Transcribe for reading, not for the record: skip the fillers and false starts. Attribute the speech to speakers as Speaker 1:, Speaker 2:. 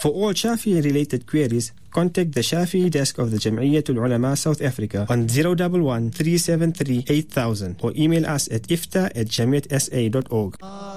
Speaker 1: For all Shafi'i-related queries, contact the Shafi'i desk of the Jam'iyyatul Ulama South Africa on 011-373-8000 or email us at ifta@jamiatsa.org.